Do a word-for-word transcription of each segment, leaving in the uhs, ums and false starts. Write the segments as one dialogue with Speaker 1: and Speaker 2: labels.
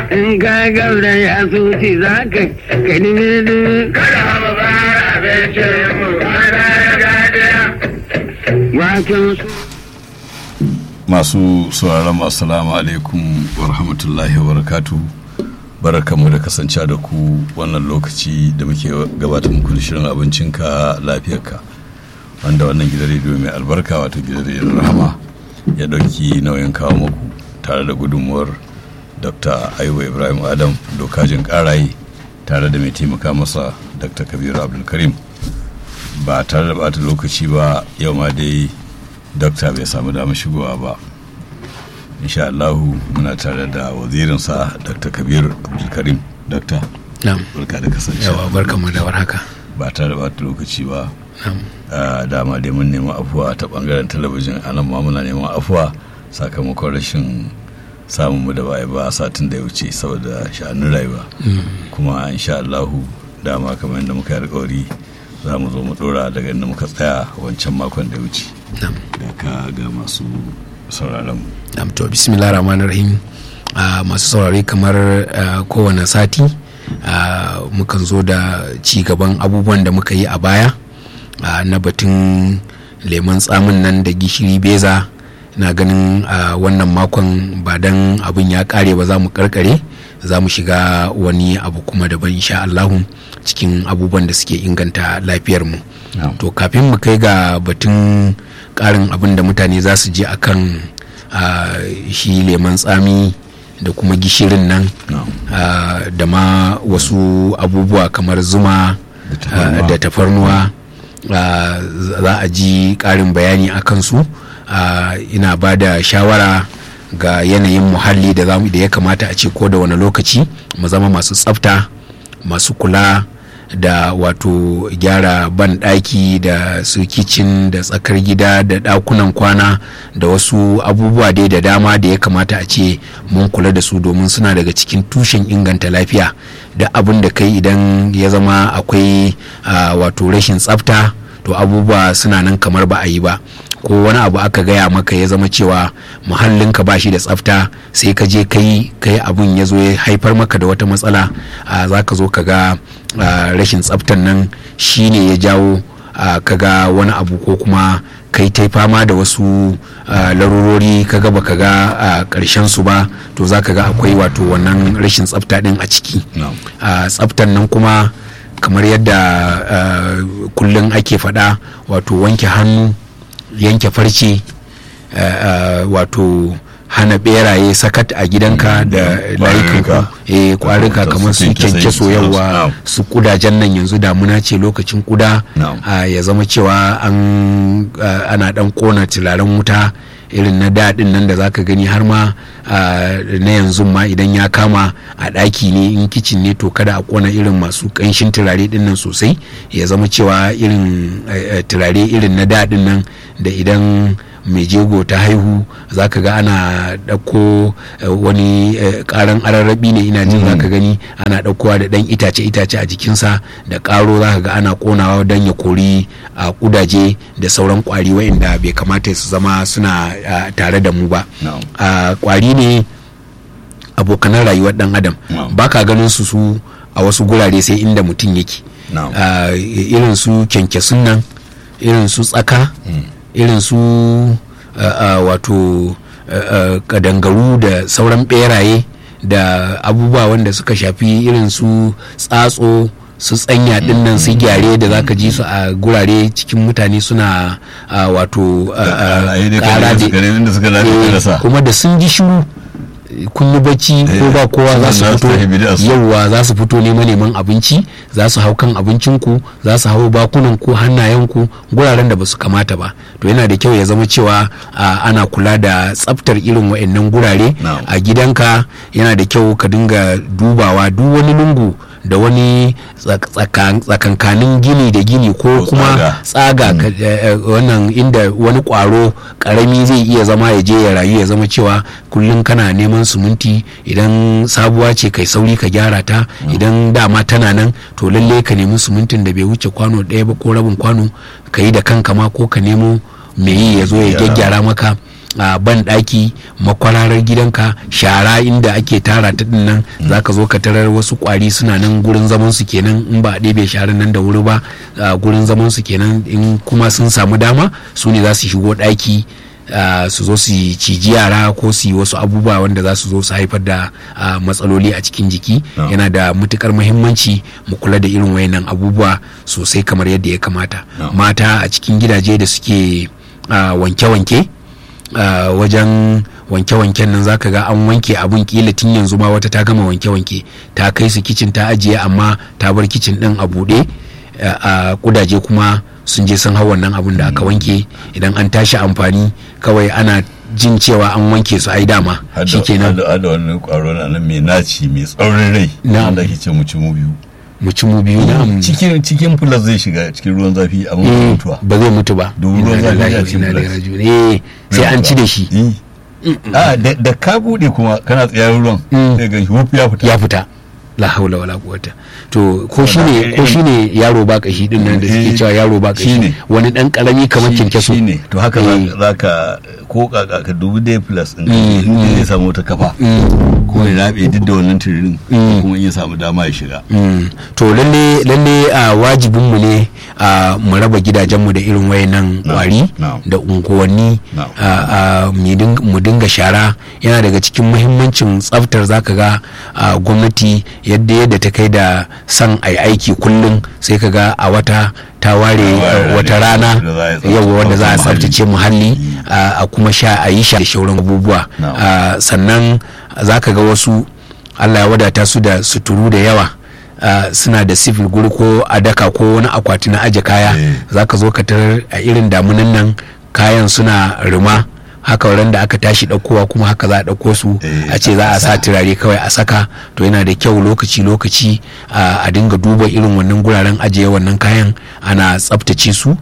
Speaker 1: in ka gaura ya suci za ka gani ne kada ba ba abincin mu kada ya gadiya wakin
Speaker 2: masu sauraron masu salamu alaikum wa rahmatullahi wa barakatuh. Barkanmu da kasancewa da ku wannan lokaci da muke gabatar muku da shirin abincinka lafiyarka, wanda wannan gidan rediyo mai albarka wato gidan rediyon Rahama ya dauki nauyin kawo muku tare da gudunmuwar Dr. Ayuba Ibrahim Adam Dokajin Karaye tare da mai taimaka masa Dr. Kabiru Abdulkarim. Ba tare da bata lokaci ba, yau ma dai Dokta bai samu damar shigowa ba. Insha Allahu muna tare da wazirinsa Dr. Kabir Abdulkarim. Dokta, barka da kasancewa.
Speaker 3: Yawa, barkanmu da warhaka.
Speaker 2: Ba tare da bata lokaci ba, dama dai mun neman afuwa ta bangaren talabijin, anan ma muna neman afuwa sakamakon rashin samun mu da baya ba satin da ya wuce saboda sha'anin rayuwa. Kuma insha Allahu dama kamar yadda muka yi alƙawari za mu zo mu dora daga inda muka tsaya wancan makon da ya wuce. Da ka ga masu sauraron mu.
Speaker 3: To bismillahir rahmanir rahim. Masu saurare kamar kowane sati mukan zo da ci gaban abubuwan da muka yi a baya na batun lemon tsamin nan da gishiri beza. Na ganin wannan makon ba dan abin ya kare ba za mu karkare, za mu shiga wani abu kuma daban insha Allahu cikin abubuwan da suke inganta lafiyar mu. No. To kafin mu kai ga batun karin abin da mutane za su je akan uh, shi lemon tsami da kuma gishirin nan, no. uh, da ma wasu abubuwa kamar zuma uh, da tafarnuwa uh, za a ji karin bayani akan su. Uh, ina ba da shawara ga yanayin muhalli da zamu da ya kamata a ce ko da wani lokaci mu zama masu tsafta, masu kula da wato gyara ban ɗaki da su kicin da tsakar gida da ɗakunan kwana da wasu abubuwa dai da dama da ya kamata a ce mun kula da su, domin suna daga cikin tushen inganta lafiya. da abin da kai idan ya zama akwai uh, wato rashin tsafta, to abubuwa suna nan kamar ba a yi ba. Ko wani abu aka gaya maka ya zama cewa muhallinka ba shi da tsafta, sai ka je kai kai abun ya zo ya haifar maka da wata matsala, za ka zo ka ga rashin tsaftan nan shine ya jawo ka ga wani abu, ko kuma kai ta fama da wasu larurori ka ga baka ga karshen su ba, to za ka ga akwai wato wannan rashin tsafta din a ciki. Tsaftan nan kuma kamar yadda kullum ake faɗa, wato wanke hannu, yanke farce, uh, uh, wato hana beraye sakat a gidanka da layukanku, eh kwarika kamar su kyankyaso, yawa su kudajen nan yanzu damuna ce lokacin kuda, uh, ya zama cewa an uh, ana dan kona turaren wuta irin na daɗin nan da zaka gani, har ma na yanzu ma idan ya kama a ɗaki ne, in kicin ne, to kada a kona irin masu ƙanshin turare ɗin nan sosai, ya zama cewa irin turare irin na daɗin nan da idan mai jego ta haihu zaka ga ana ɗauko wani ƙaran ararrabi ne ina jin zaka gani ana ɗaukowa da ɗan itace itace a jikinsa da ƙaro, zaka ga ana ƙonawa don ya kori a kudaje da sauran ƙwari wa'inda bai kamata su zama suna tare da mu ba. Ƙwari ne abokanan rayuwar ɗan adam, baka ganin su su a wasu gurare sai inda mutum yake. Irin su kyankyasun nan, irin su tsaka, irin su uh, uh, wato uh, uh, kadangaru da sauran beraye da abubuwa wanda suka shafi irin su tsatso, su tsanya dinnan, su gyare da zaka ji su a gurare cikin mutane suna uh, wato kara da kuma da sun ji shiru kun yi bacci ko ba kowa za su fito, yauwa za su fito neman neman abinci, za su hau kan abincinku, za su hau bakunanku, hannayenku, guraren da ba su kamata ba. To yana da kyau ya zama cewa ana kula da tsaftar irin wa'annan gurare a gidanka. Yana da kyau ka dinga dubawa duk wani lungu da wani tsakankanin gini da gini ko kuma tsaga, wannan inda wani kwaro karami zai iya zama ya je ya rayu, ya zama cewa kullum kana neman siminti, idan sabuwa ce kai sauri ka gyara ta, idan dama tana nan to lalle ka nemi simintin da bai wuce kwano ɗaya ba ko rabin kwano, ka yi da kanka ma, ko ka nemo mai yi ya zo ya gyaggyara maka. a ban daki, makwararar gidanka, shara inda ake tara ta din nan zaka zo ka tarar wasu kwari suna nan gurin zaman su kenan in ba a ɗebe sharan nan da wuri ba gurin zaman su kenan, in kuma sun samu dama su ne za su shigo daki Uh, su zo su ciji yara ko su yi wasu abubuwa wanda za su zo su haifar da uh, matsaloli a cikin jiki. No. Yana da matukar muhimmanci mu kula da irin wayannan abubuwa sosai kamar yadda ya kamata. No. Mata a cikin gidaje da suke uh, wanke-wanke uh, wajen wanke-wanken nan zaka ga an wanke abun kila tun yanzu ma wata ta gama wanke-wanke ta kai su kicin ta ajiye amma ta bar kicin din a buɗe, a uh, kudaje kuma sun je sun hau wannan abun da aka wanke. Idan an tashi amfani kawai ana jin cewa an wanke su ai dama shikenan.
Speaker 2: Hada wani kwaro na nan mai naci mai tsaurin rai wanda ke ce mu ci mu biyu
Speaker 3: mu ci mu biyu na
Speaker 2: cikin cikin plus zai shiga cikin ruwan zafi amma ba mutuwa
Speaker 3: ba zai mutu ba.
Speaker 2: Ruwan zafi a cikin
Speaker 3: plus sai an ci da shi.
Speaker 2: a da ka bude kuma kana tsayar ruwan sai ga shi ya fita
Speaker 3: ya fita la haula wala quwwata. To ko shine ko shine yaro ba kashi din nan da suke cewa yaro ba kashi, wani dan karami kamar kinkeso
Speaker 2: shine. To haka zaka ko kaka ka dubi day plus din zai samu wata kafa ko ya rabe duk da wannan tiririn kuma in ya samu dama ya shiga.
Speaker 3: To lalle lalle a wajibin mu ne a mu raba gidajen mu da irin wayannan kwari da unguwanni, mu dinga shara. Yana daga cikin muhimmancin tsaftar zaka ga gwamnati yadda yadda ta kai da san ai aiki kullum sai ka ga a wata ta ware wata rana yau wanda za a tsaftace muhalli a kuma sha a yi sha da shauran abubuwa. Sannan za ka ga wasu Allah ya wadata su da suturu da yawa, suna da sifil guri ko adaka ko wani akwati na aje kaya. Za ka zo ka tarar a irin damunan nan kayan suna rima, haka wurin da aka tashi ɗaukowa kuma haka za a ɗauko su a ce za a sa turare kawai a saka. To yana da kyau lokaci-lokaci a dinga duba irin wannan guraren ajiye wannan kayan ana tsaftace su.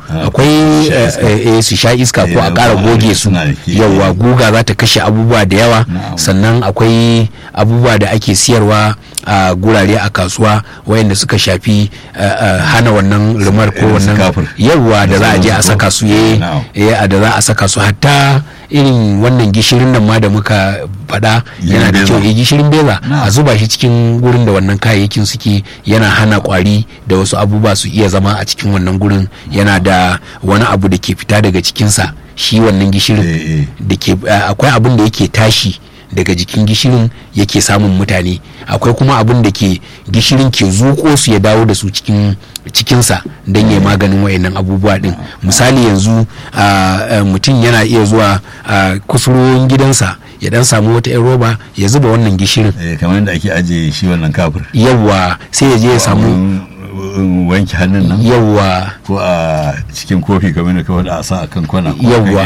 Speaker 3: Akwai su sha iska ko a ƙara goge su, yauwa guga za ta kashe abubuwa da yawa. Sannan akwai abubuwa da ake siyarwa a gurare a kasuwa wayanda suka shafi hana wannan rumar ko wannan yauwa da za a je a saka su da za a saka su hatta irin wannan gishirin nan ma da muka faɗa yana da kyau. Gishirin beza a zuba shi cikin gurin da wannan kayayyakin suke, yana hana kwari da wasu abubuwa su iya zama a cikin wannan gurin. Yana da wani abu da ke fita daga cikinsa shi wannan gishirin da ke akwai abin da yake tashi daga jikin gishirin yake samun mutane, akwai kuma abin da ke gishirin ke zuƙo su ya dawo da su cikin cikinsa don ya maganin wayannan abubuwa din. Misali yanzu mutum yana iya zuwa kusurwoyin gidansa ya dan samu wata yan roba ya zuba wannan gishirin
Speaker 2: kamar yadda ake ajiye shi wannan kafir,
Speaker 3: yawwa sai ya je ya samu
Speaker 2: wanke hannun nan
Speaker 3: yawwa
Speaker 2: ko a cikin kofi kamar da kawai da a sa a kan kwana ko
Speaker 3: yawwa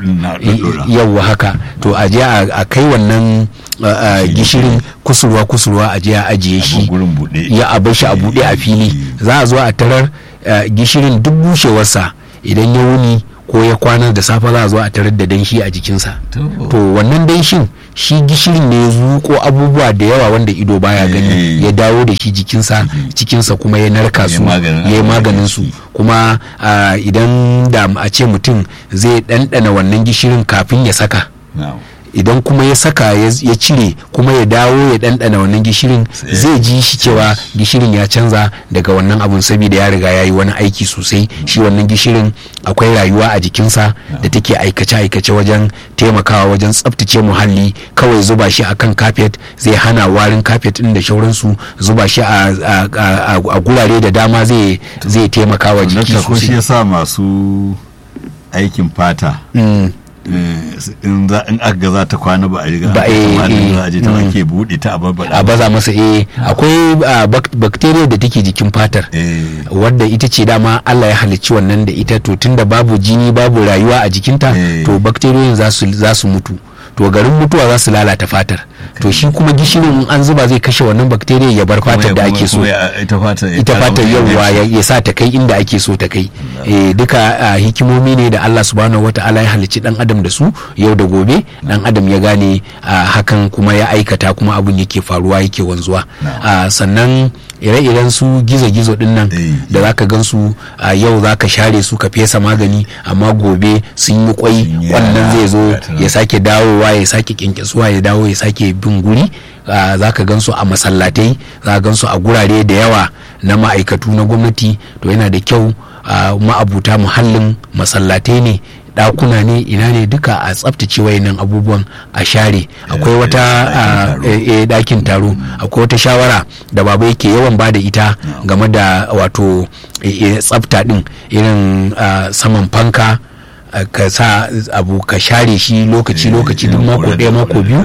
Speaker 3: yawwa haka. To a je a kai wannan gishirin kusurwa kusurwa a je a ajiye shi ya a bar shi a buɗe a fili. Za a zo a tarar gishirin duk bushewarsa idan ya wuni ko ya kwana da safe za a zo a tarar da danshi a jikinsa. To wannan danshin shi gishirin ne ya zuko abubuwa da yawa wanda ido baya gani ya dawo da shi jikinsa, cikinsa kuma ya narka su ya yi maganin su. Kuma idan da a ce mutum zai ɗanɗana wannan gishirin kafin ya saka, idan kuma ya saka ya cire kuma ya dawo ya ɗanɗana wannan gishirin zai ji shi cewa gishirin ya canza daga wannan abun saboda ya riga ya yi wani aiki sosai. Shi wannan gishirin akwai rayuwa a jikinsa da take aikace-aikace wajen taimakawa wajen tsaftace muhalli. Kawai zuba shi akan kafet zai hana warin kafet ɗin da shauransu. Zuba shi a gurare da dama zai taimakawa jiki sosai.
Speaker 2: Shi yasa masu aikin fata in aka ga za ta kwana ba a riga ba a je ta ake buɗe ta a
Speaker 3: baza masa. eh akwai bacteria da take jikin fatar wadda ita ce dama Allah ya halicci wannan da ita. To tunda babu jini babu rayuwa a jikinta to bacteria za su mutu, to garin mutuwa za su lalata fatar. To shi kuma gishirin an zuba zai kashe wannan bacteria ya bar fatar da ake so, ita fatar yawwa ya sa ta kai inda ake so ta kai. Duka hikimomi ne da Allah subhanahu wata'ala ya halicci dan adam da su yau da gobe. Dan adam ya gane hakan kuma ya aikata kuma abun yake faruwa yake wanzuwa. Sannan ire-iren su gizo-gizo din nan da zaka gan su a yau zaka share su ka fesa magani amma gobe sun yi kwai, wannan zai zo ya sake dawowa ya sake kinkisuwa ya dawo ya sake bin guri. Zaka gan su a masallatai, zaka gan su a gurare da yawa na ma'aikatu na gwamnati. To yana da kyau ma'abuta muhallin masallatai ne, dakuna ne, ina ne, duka a tsaftace wayannan abubuwan a share. Akwai wata dakin taro, akwai wata shawara da baba yake yawan bada ita game da wato tsafta din, irin saman fanka ka sa abu ka share shi lokaci lokaci duk mako ɗaya mako biyu.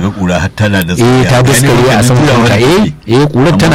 Speaker 3: Eh ta daskare a saman fanka. eh eh kurar tana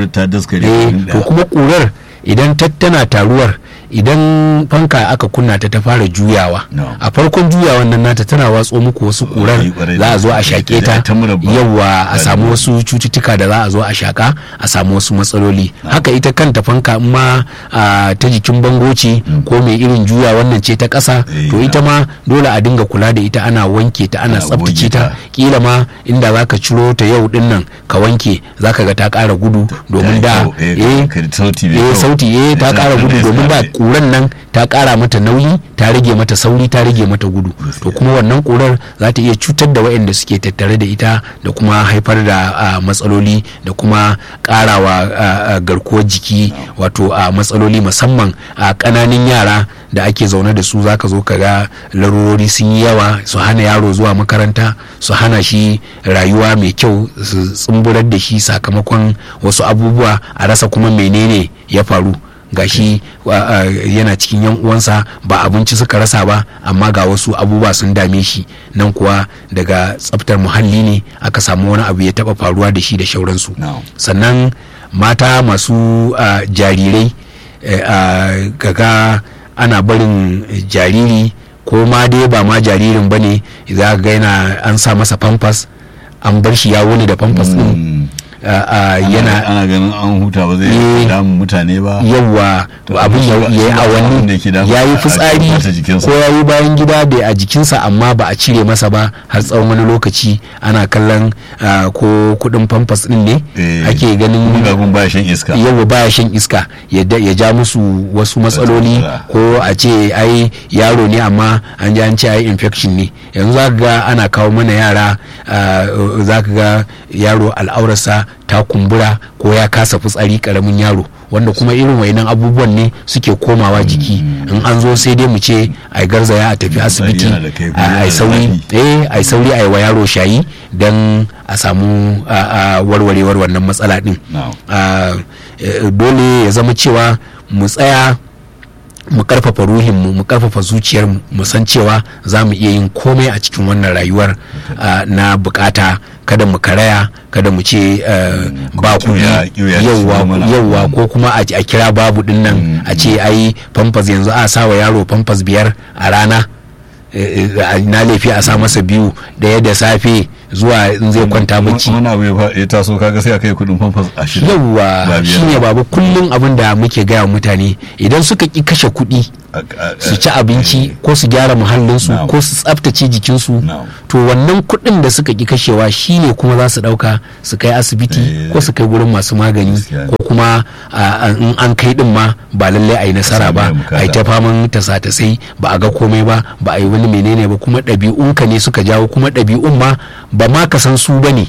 Speaker 3: nan. To kuma kurar idan tana taruwar, idan fanka aka kunna ta ta fara juyawa, a farkon juyawan nan nata tana watso muku wasu kurar, za a zo a shaƙe ta, yawa a samu wasu cututtuka da za a zo a shaƙa, a samu wasu matsaloli. Haka ita kanta fanka in ma ta jikin bango ce ko mai irin juya wannan ce ta ƙasa, to ita ma dole a dinga kula da ita, ana wanke ta, ana tsaftace ta. Kila ma inda za ka ciro ta yau din nan ka wanke, za ka ga ta ƙara gudu domin da eh sauti eh ta ƙara gudu domin da kuran nan ta kara mata nauyi, ta rage mata sauri, ta rage mata gudu. To kuma wannan kurar za ta iya cutar da waɗanda suke tattare da ita da kuma haifar da matsaloli da kuma karawa garkuwar jiki wato a matsaloli, musamman a ƙananan yara da ake zaune da su. Zaka zo ka ga larurori sun yi yawa, su hana yaro zuwa makaranta, su hana shi rayuwa mai kyau, su tsumburar da shi sakamakon wasu abubuwa, a rasa kuma menene ya faru. Gashi yana cikin yan uwansa, ba abinci suka rasa ba, amma ga wasu abubuwa sun dame shi. Nan kuwa daga tsaftar muhalli ne aka samu wani abu ya taba faruwa da shi da shauransu. Sannan mata masu jarirai, kaga ana barin jariri, ko ma dai ba ma jaririn bane, za ga yana an sa masa pampers, an bar shi ya wuni da pampers din. yana
Speaker 2: ana ganin an huta ba zai damu mutane ba,
Speaker 3: yawa abin ya yi awanni, ya yi fitsari ko ya yi bayan gida da a jikinsa amma ba a cire masa ba har tsawon wani lokaci. Ana kallon ko kudin pampers din ne ake ganin
Speaker 2: baya shan iska,
Speaker 3: yawa baya shan iska ya ja musu wasu matsaloli, ko a ce ai yaro ne amma an ji an ce ai infection ne. Yanzu za ga ana kawo mana yara, za ka ga yaro al'aurarsa ta kumbura ko ya kasa fitsari, karamin yaro, wanda kuma irin wayannan abubuwan ne suke komawa jiki. In an zo sai dai mu ce ai garzaya a tafi asibiti, ai sauri eh ai sauri ai wa yaro shayi dan a samu warwarewar wannan matsala din. Dole ya zama cewa mu tsaya, mu karfafa ruhinmu, mu karfafa zuciyarmu, mu san cewa za mu iya yin komai a cikin wannan rayuwar na bukata. Kada mu karaya, kada mu ce ba kuɗi yauwa, ko kuma a kira babu din nan, a ce ai pampers yanzu a sawa yaro pampers biyar a rana, na laifi a sa masa biyu, daya da safe zuwa in zai kwanta bacci.
Speaker 2: wani abu ya taso kaga sai a kai kudin famfas ashirin.
Speaker 3: Yawwa shine babu kullum abin da muke gaya mutane, idan suka ki kashe kuɗi su ci abinci ko su gyara muhallinsu ko su tsaftace jikinsu, to wannan kuɗin da suka ki kashewa shine kuma za su ɗauka su kai asibiti ko su kai gurin masu magani, ko kuma in an kai din ma ba lallai a yi nasara ba, a yi ta faman tasa-tasai ba a ga komai ba, ba a yi wani menene ba, kuma ɗabi'unka ne suka jawo, kuma ɗabi'un ma ba ma ka san su bane.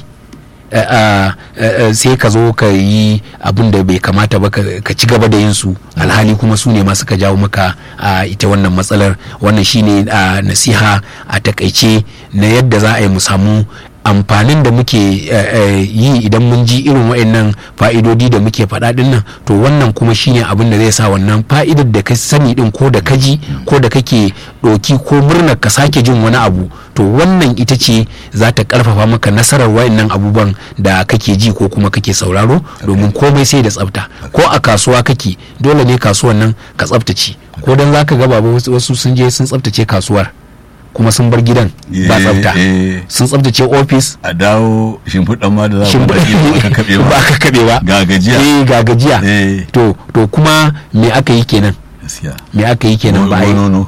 Speaker 3: sai ka zo ka yi abin da bai kamata ba, ka ci gaba da yin su, alhali kuma su ne ma suka jawo maka ita wannan matsalar. Wannan shine nasiha a takaice na yadda za a yi mu samu amfanin da muke yi idan mun ji irin wa'annan fa'idodi da muke faɗa din nan. To wannan kuma shine abin da zai sa wannan fa'idar da ka sani din ko da ka ji ko da kake ɗoki ko murnar ka sake jin wani abu, to wannan ita ce za ta karfafa maka nasarar wa'annan abubuwan da kake ji ko kuma kake sauraro, domin komai sai da tsafta. Ko a kasuwa kake, dole ne kasuwan nan ka tsaftace, ko dan zaka ga babu wasu sun je sun tsaftace kasuwar kuma sun bar gidan ba tsafta, sun tsaftace ofis,
Speaker 2: a dawo shimfiɗan ma da za
Speaker 3: ba ka kaɓe ba,
Speaker 2: ga gajiya
Speaker 3: eh ga gajiya. To to kuma me aka yi kenan? me aka yi kenan ba a yi
Speaker 2: bonono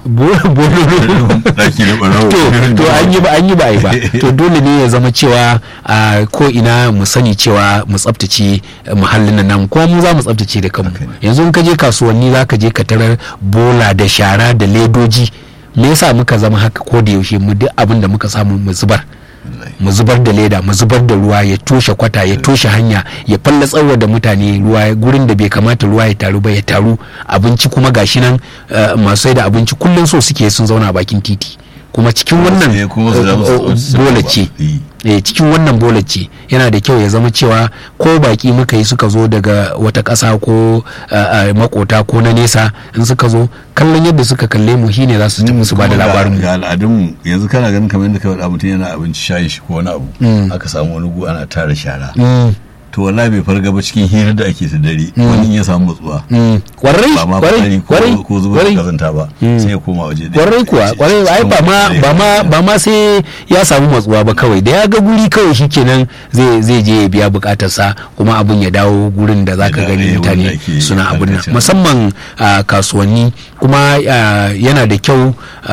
Speaker 2: daki da barawo
Speaker 3: to an yi ba an yi ba ai ba to dole ne ya zama cewa ko ina mu sani cewa mu tsaftace muhallin nan ko mu za mu tsaftace da kanmu yanzu in ka je kasuwanni za ka je ka tarar bola da shara da ledoji. Me yasa muka zama haka ko da yaushe mu duk abin da muka samu mu zubar mu zubar da leda mu zubar da ruwa ya toshe kwata ya toshe hanya ya fallatsawa da mutane ruwa gurin da bai kamata ruwa ya taru ba ya taru. Abinci kuma gashi nan masu sai da abinci kullum so suke sun zauna a bakin titi kuma cikin wannan bola ce cikin wannan bola ce yana da kyau ya zama cewa ko baki muka yi suka zo daga wata ƙasa ko makota ko na nesa in suka zo kallon yadda suka kalle mu shine za su tafi su ba da labarin mu.
Speaker 2: Ga al'adun yanzu kana ganin kamar yadda kawai mutum yana abinci shayin shi ko wani abu aka samu wani gu ana tara shara to wallahi bai farga ba cikin hirar da ake ta dare wani ya samu matsuwa
Speaker 3: kwarai
Speaker 2: kwarai kwarai ko zuba da kazanta ba sai ya koma waje da
Speaker 3: kwarai kuwa kwarai ai ba ma ba ma ba ma sai ya samu matsuwa ba kawai da ya ga guri kawai shikenan zai zai je ya biya bukatarsa kuma abun ya dawo gurin da zaka gani mutane suna abun nan musamman kasuwanni kuma yana da kyau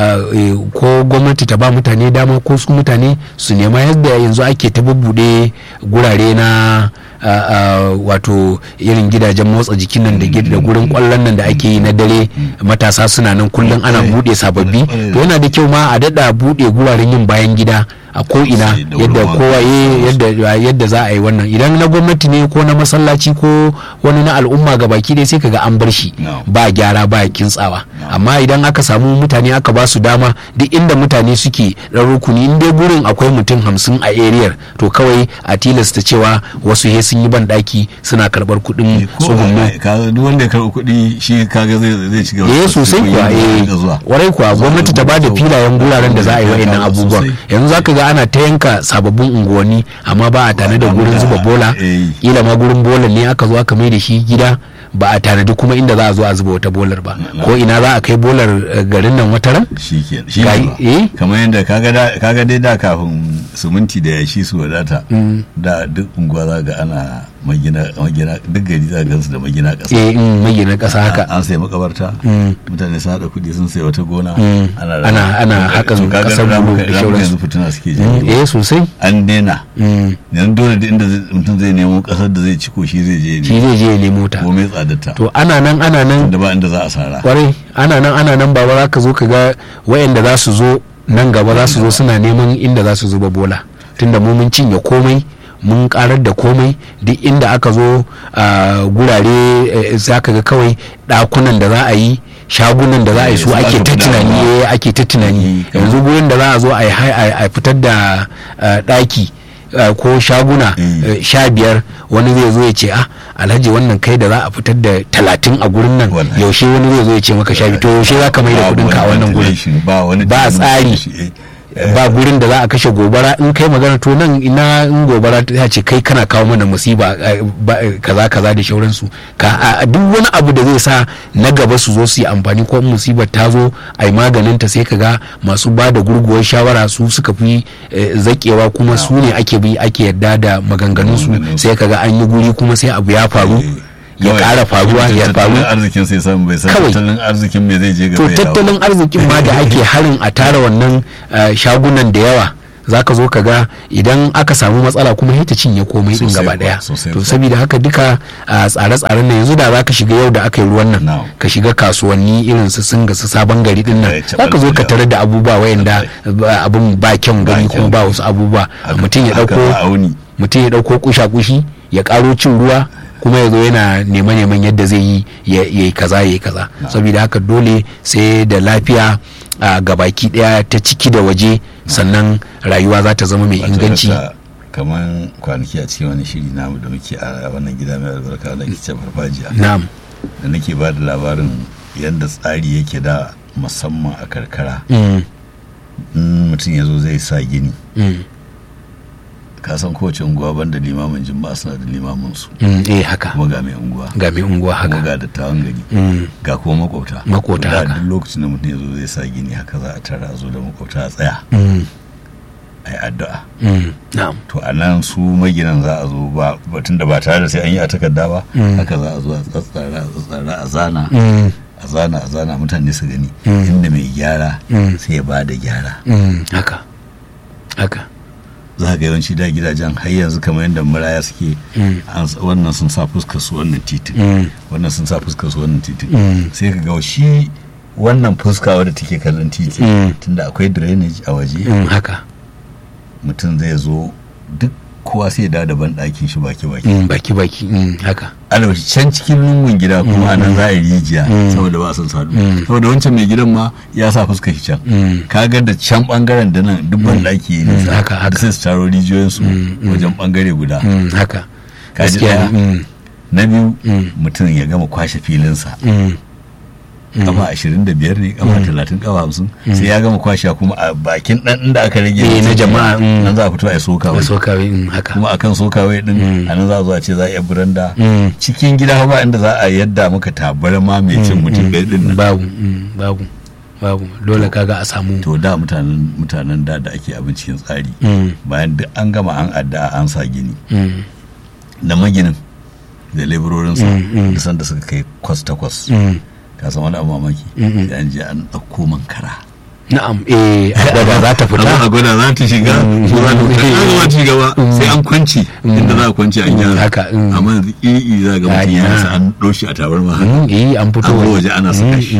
Speaker 3: ko gwamnati ta ba mutane dama ko su mutane su nema yadda yanzu ake ta bubbude gurare na Uh, uh, wato irin gidajen motsa jikin nan da da gurin kwallon nan da ake yi na dare matasa suna nan kullum ana bude sababbi to yana da kyau ma a dada bude guraren yin bayan gida a ko ina yadda kowa yadda yadda za a yi wannan idan na gwamnati ne ko na masallaci ko wani na al'umma ga baki dai sai kaga an bar shi ba gyara ba kintsawa amma idan aka samu mutane aka ba su dama duk inda mutane suke dan rukuni in dai gurin akwai mutum hamsin a ariyar to kawai a tilasta cewa wasu he sun yi ban daki suna karbar kuɗin tsugunmu
Speaker 2: duk wanda ya karɓi kuɗi shi kaga zai zai ci gaba
Speaker 3: eh sosai kuwa eh warai kuwa gwamnati ta ba da filayen guraren da za a yi wa'annan abubuwan yanzu zaka ga ana ta yanka sababbin unguwanni amma ba a tare da gurin zuba bola kila ma gurin bola ne aka zo aka mai da shi gida ba a tanadi kuma inda za a zo a zuba wata bolar ba ko ina za a kai bolar garin nan wata ran
Speaker 2: shi ke kamar yadda kaga dai da kafin suminti da yashi su wadata da duk unguwa za ga ana magina magina duk gari za ga su da magina kasa
Speaker 3: eh magina kasa haka
Speaker 2: an sai makabarta mutane sun hada kudi sun sai wata gona
Speaker 3: ana ana ana hakan kasar bulu da shauran
Speaker 2: yanzu fituna suke jin
Speaker 3: eh sosai
Speaker 2: an dena yanzu dole da inda mutum zai nemo kasar da zai ci ko shi zai je ne
Speaker 3: shi zai je ya nemo ta
Speaker 2: ko mai tsadarta
Speaker 3: to ana nan ana nan
Speaker 2: da ba inda za a sara
Speaker 3: kwarai ana nan ana nan baba za ka zo ka ga wayanda za su zo nan gaba za su zo suna neman inda za su zuba bola tunda mu mun cinye komai mun karar da komai duk inda aka zo a gurare za ka ga kawai dakunan da za a yi shagunan da za a yi su ake ta tunani ake ta tunani yanzu gurin da za a zo a fitar da daki ko shaguna sha biyar wani zai zo ya ce ah alhaji wannan kai da za a fitar da talatin a gurin nan yaushe wani zai zo ya ce maka sha biyu to yaushe za ka mai da kudin ka a wannan gurin ba tsari ba gurin da za a kashe gobara in kai magana to nan ina in gobara ta ce kai kana kawo mana musiba kaza kaza da shauransu ka duk wani abu da zai sa na gaba su zo su yi amfani ko musibar ta zo a yi maganin ta sai kaga masu ba da gurguwar shawara su suka fi zakewa kuma su ne ake bi ake yarda da maganganun su sai kaga an yi guri kuma sai abu ya faru ya ƙara faruwa ya faru
Speaker 2: arzikin sai samu bai san tattalin arzikin me zai je gaba
Speaker 3: to tattalin arzikin ma da ake harin a tara wannan shagunan da yawa zaka zo ka ga idan aka samu matsala kuma sai ta cinye komai din gaba daya to saboda haka duka tsare-tsaren nan yanzu da zaka shiga yau da aka yi ruwan nan ka shiga kasuwanni irin su singa su sabon gari din nan zaka zo ka tare da abubuwa wayanda abun ba kyan gani kuma ba wasu abubuwa mutum ya dauko mutum ya dauko kusha-kushi ya karo cin ruwa kuma ya zo yana neman-neman yadda zai yi ya yi kaza ya yi kaza saboda haka dole sai da lafiya a gabaki daya ta ciki da waje sannan rayuwa za ta zama mai inganci
Speaker 2: kamar kwanaki a cikin wani shiri namu da muke a wannan gida mai albarka da ke ce farfajiya
Speaker 3: na'am
Speaker 2: da nake ba da labarin yadda tsari yake da musamman a karkara mutum ya zo zai sa gini ka san kowace unguwa banda limamin juma'a suna da limamin su
Speaker 3: eh haka
Speaker 2: kuma ga mai unguwa
Speaker 3: ga mai unguwa haka
Speaker 2: kuma ga dattawan gari ga kuma makwabta
Speaker 3: makwabta haka
Speaker 2: duk lokacin da mutum ya zo zai sa gini haka za a tara zo da makwabta a tsaya ai addu'a
Speaker 3: na'am
Speaker 2: to a nan su maginan za a zo ba batun da ba tare da sai an yi a takarda ba haka za a zo a tsatsara a tsatsara a zana a zana a zana mutane su gani inda mai gyara sai ya ba da gyara.
Speaker 3: haka haka
Speaker 2: za ga yawanci da gidajen har yanzu kamar yadda maraya suke wannan sun sa fuskar su wannan titin wannan sun sa fuskar su wannan titin sai ka ga shi wannan fuska wadda take kallon titi tunda akwai drainage a waje
Speaker 3: haka
Speaker 2: mutum zai zo duk kowa sai da da banɗakin shi baki baki
Speaker 3: baki baki haka
Speaker 2: alwashi can cikin lungun gida kuma anan za a yi rijiya saboda ba a san sadu saboda wancan mai gidan ma ya sa fuska shi can kaga da can bangaren da nan duk banɗaki ne
Speaker 3: haka haka
Speaker 2: sai su taro rijiyoyin su wajen bangare guda
Speaker 3: haka
Speaker 2: gaskiya na biyu mutum ya gama kwashe filinsa kafa ashirin da biyar ne kafa talatin kafa hamsin sai ya gama kwashe kuma a bakin dan inda aka rage
Speaker 3: na jama'a
Speaker 2: nan za a fito a sokawai
Speaker 3: sokawai haka
Speaker 2: kuma akan sokawai din a nan za a zo a ce za a yi buranda cikin gida ba inda za a yadda maka tabarma mai cin mutum ɗaya din nan
Speaker 3: babu babu babu dole kaga a samu
Speaker 2: to da mutanen mutanen da da ake abinci cikin tsari bayan duk an gama an adda an sa gini da maginin da labororinsa da sanda suka kai kwas takwas ka san wani abu mamaki sai an je an ɗauko mankara
Speaker 3: na'am eh daga za ta fita
Speaker 2: a gwada za ta shiga ko za ta fita za ta shiga ba sai an kwanci inda za a kwanci a gyara
Speaker 3: haka
Speaker 2: amma yanzu ii za ga mutum ya sa an ɗoshi a tabarma
Speaker 3: eh an fito
Speaker 2: an waje ana saka shi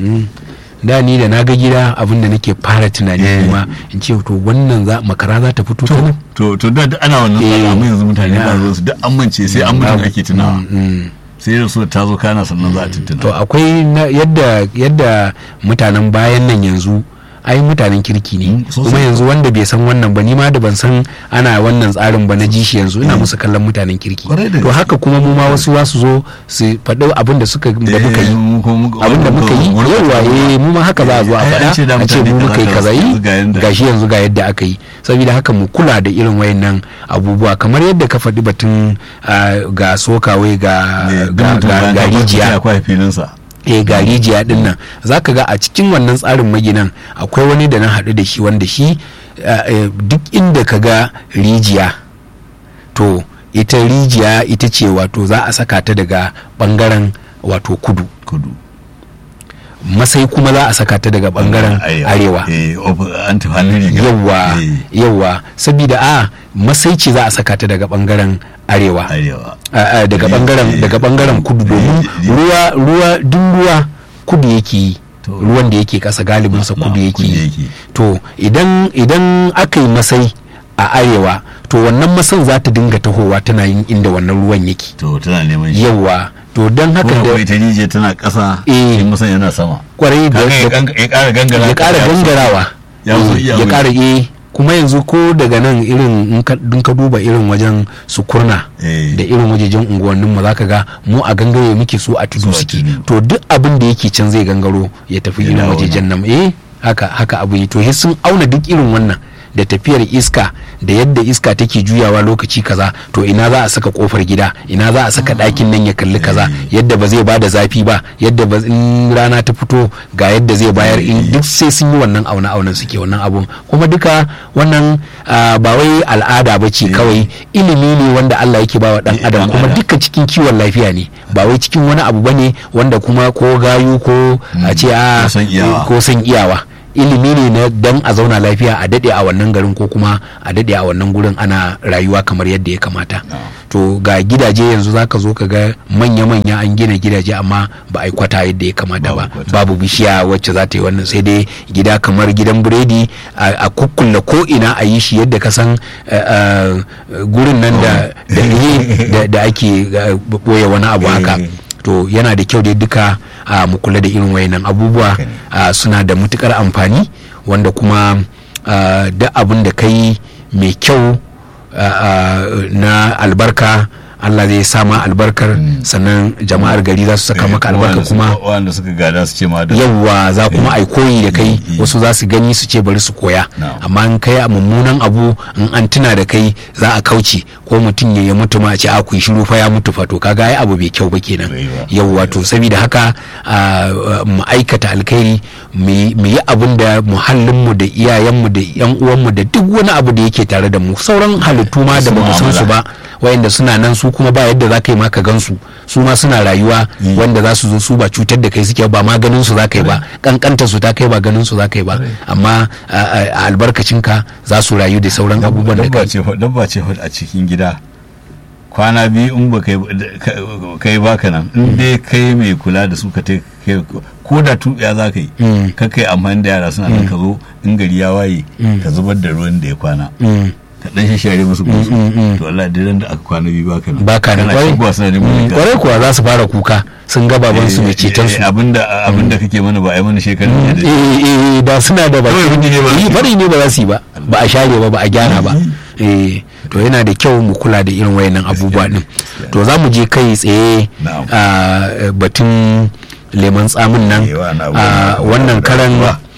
Speaker 3: da ni da na ga gida abinda nake fara tunani kuma in ce to wannan za makara za ta fito ta nan
Speaker 2: to to da ana wannan tsari amma yanzu mutane ba zo su duk an mance sai an mutum ake tunawa sai da so ta zo kana sannan za a tuntuna
Speaker 3: to akwai yadda yadda mutanen bayan nan yanzu ai mutanen kirki ne kuma yanzu wanda bai san wannan ba ni ma da ban san ana wannan tsarin ba na ji shi yanzu ina musu kallon mutanen kirki to haka kuma mu ma wasu wasu zo su faɗi abin da suka da muka yi abin da muka yi yawa eh mu ma haka za a zo a faɗa a ce mu muka yi kaza yi gashi yanzu ga yadda aka yi saboda haka mu kula da irin wayannan abubuwa kamar yadda ka faɗi batun ga sokawai ga ga rijiya e ga rijiya din nan za ka ga a cikin wannan tsarin maginan akwai wani da na haɗu da shi wanda shi duk inda ka ga rijiya to ita rijiya ita ce wato za a saka ta daga ɓangaren wato kudu
Speaker 2: kudu
Speaker 3: masai kuma za a saka ta daga ɓangaren arewa yawa yawa saboda a masai ce za a saka ta daga ɓangaren arewa daga bangaren daga bangaren kudu domin ruwa ruwa duk ruwa kudu yake yi ruwan da yake kasa galibin sa kudu yake yi to idan idan aka yi masai a arewa to wannan masan za ta dinga tahowa tana yin inda wannan ruwan yake
Speaker 2: to tana neman shi
Speaker 3: yawa to don haka
Speaker 2: da ita nije tana kasa eh masan yana sama
Speaker 3: kwarai da
Speaker 2: ya kara gangara
Speaker 3: ya kara gangarawa ya kara eh kuma yanzu ko daga nan irin in ka duba irin wajen su kurna da irin wajejen unguwannin mu zaka ga mu a gangare muke so a tudu suke to duk abin da yake can zai gangaro ya tafi irin wajejen nan eh haka haka abu yi to sun auna duk irin wannan da tafiyar iska da yadda iska take juyawa lokaci kaza to ina za a saka kofar gida ina za a saka ɗakin nan ya kalli kaza yadda ba zai bada zafi ba yadda ba in rana ta fito ga yadda zai bayar in duk sai sun yi wannan auna aunan suke wannan abun kuma duka wannan ba wai al'ada ba ce kawai ilimi ne wanda Allah yake bawa dan adam kuma duka cikin kiwon lafiya ne ba wai cikin wani abu bane wanda kuma ko gayu ko a ce a ko san iyawa ilimi ne na dan a zauna lafiya a dade a wannan garin ko kuma a dade a wannan gurin ana rayuwa kamar yadda ya kamata to ga gidaje yanzu zaka zo ka ga manya-manya an gina gidaje amma ba a yi kwata yadda ya kamata ba babu bishiya wacce za ta yi wannan sai dai gida kamar gidan biredi a kukkulla ko ina a yi shi yadda ka san gurin nan da da ake boye wani abu haka to yana da kyau dai duka uh, mu kula da irin wayannan abubuwa uh, suna da matukar amfani wanda kuma uh, da abin da kai mai kyau uh, uh, na albarka Allah zai sama albarkar mm. sannan jama'ar gari za su saka maka albarka kuma
Speaker 2: wanda suka gada su ce ma da
Speaker 3: yawa za kuma ai koyi da kai wasu za su gani su ce bari su koya amma in kai a mummunan abu in an tuna da kai za a kauce ko mutum ya mutu ma a ce a ku shiru fa ya mutu fa to kaga ai abu bai kyau ba kenan yawa to saboda haka mu aikata alkhairi mu yi abin da muhallin mu da iyayen mu da yan uwan mu da duk wani abu da yake tare da mu sauran halittu ma da ba mu san su ba wayanda suna nan su kuma ba yadda za ka yi ma ka gansu su ma suna rayuwa wanda za su zo su ba cutar da kai suke ba ma ganin su za ka yi ba kankanta su ta kai ba ganin su za ka yi ba amma a albarkacin ka za su rayu da sauran abubuwan da kai
Speaker 2: dabba ce a cikin gida kwana biyu in ba kai baka nan in dai kai mai kula da su ka kai ko da tuɓiya za ka yi ka kai amfani da yara suna nan ka zo in gari ya waye ka zubar da ruwan da ya kwana ka dan shashare musu gusu to Allah da da aka kwana biyu baka nan
Speaker 3: baka nan kwarai kuwa za su fara kuka sun ga baban su mai ceton su
Speaker 2: abinda abinda kake mana ba ai mana shekarun
Speaker 3: da eh eh da suna da ba bari ne ba za su yi ba ba a share ba ba a gyara ba eh to yana da kyau mu kula da irin wayannan abubuwa din to za mu je kai tsaye a batun lemon tsamin nan a wannan karan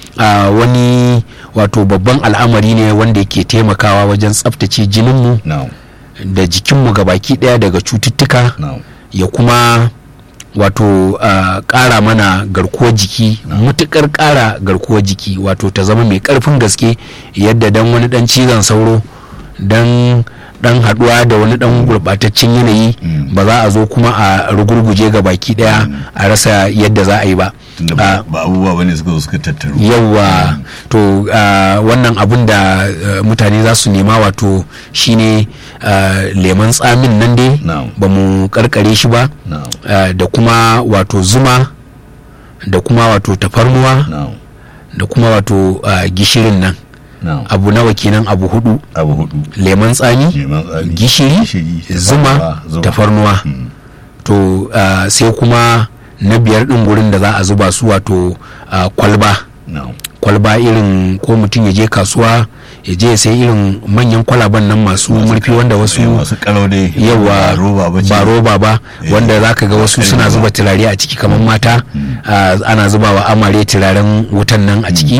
Speaker 3: wani wato babban al'amari ne wanda yake taimakawa wajen tsaftace jininmu da jikinmu gabaki daya daga cututtuka ya kuma wato ƙara mana garkuwar jiki mutukar ƙara garkuwar jiki wato ta zama mai ƙarfin gaske yadda dan wani dan cizon sauro dan dan haduwa da wani dan gurbataccen yanayi ba za a zo kuma a rugurguje ga baki daya a rasa yadda za a yi ba
Speaker 2: ba abubuwa bane suka zo suka tattaru
Speaker 3: yawa to wannan abun da mutane za su nema wato shine lemon tsamin nan dai ba mu karkare shi ba da kuma wato zuma da kuma wato tafarnuwa da kuma wato gishirin nan No. abu nawa kenan abu hudu
Speaker 2: abu hudu
Speaker 3: lemon tsami gishiri zuma tafarnuwa hmm. to uh, sai kuma na biyar din gurin da za a zuba su wato uh, kwalba no. kwalba irin ko mutum ya je kasuwa ya je sai irin manyan kwalaban nan masu murfi wanda wasu yawa ba roba ba wanda zaka ga wasu suna zuba turare a ciki kamar mata uh, ana zubawa amare turaren wutan nan a ciki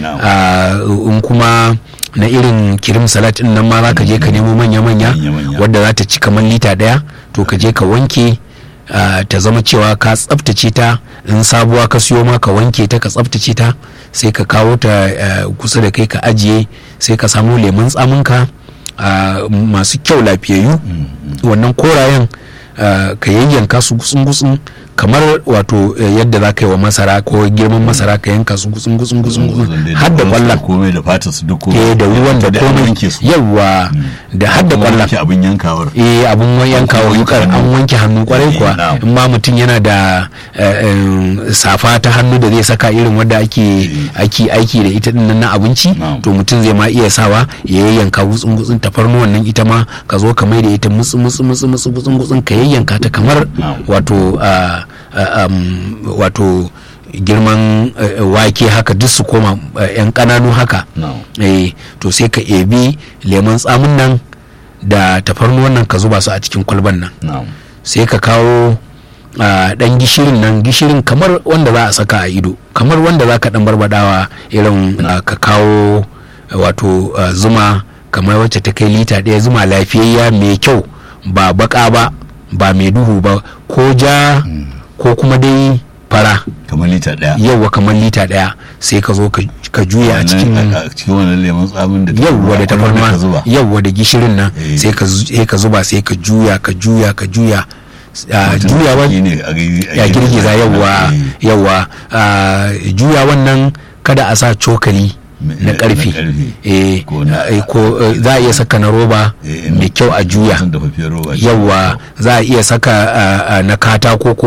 Speaker 3: in kuma na irin kirim salat din nan ma zaka je ka nemo manya-manya wadda za ta ci kamar lita daya to ka je ka wanke Uh, ta zama cewa ka tsaftace ta in sabuwa ka siyo ma ka wanke ta ka tsaftace ta sai ka kawo ta uh, kusa da kai ka ajiye sai ka samu lemun tsaminka uh, masu kyau lafiyayyu mm-hmm. wannan korayen uh, ka yayyanka su gutsun-gutsun kamar wato uh, yadda za ka yi wa masara ko girman masara ka yanka su gutsun-gutsun gutsun har da kwallon
Speaker 2: komai da fata su duk
Speaker 3: komai da ruwan da komai yawa da har da kwallon
Speaker 2: abin yankawar
Speaker 3: eh abin yankawar yukar an wanke hannu kwarai kuwa in ma mutum yana da safa ta hannu da zai saka irin wadda ake aiki aiki da ita dinnan na abinci to mutum zai ma iya sawa ya yayyanka gutsun gutsun tafarnuwan nan ita ma ka zo ka mai da ita mutsu mutsu mutsu mutsu gutsun gutsun ka yayyanka ta kamar wato wato girman wake haka duk su koma yan kananu haka eh to sai ka ebi lemon tsamin nan da tafarnuwan nan ka zuba su a cikin kwalban nan sai ka kawo dan gishirin nan gishirin kamar wanda za a saka a ido kamar wanda za ka dan barbadawa irin ka kawo wato zuma kamar wacce ta kai lita ɗaya zuma lafiyayya mai kyau ba baka ba ba mai duhu ba ko ja ko kuma dai fara
Speaker 2: kamar lita daya
Speaker 3: yawa kamar lita daya sai ka zo ka juya a cikin
Speaker 2: cikin wannan lemon tsamin da
Speaker 3: yawa da tafarnuwa yawa da gishirin nan sai ka sai ka zuba sai ka juya ka juya ka juya juya wannan ya girgiza yawa yawa juya wannan kada a sa cokali na karfi eh ko za a iya saka na roba mai kyau a juya yawa za a iya saka na katako ko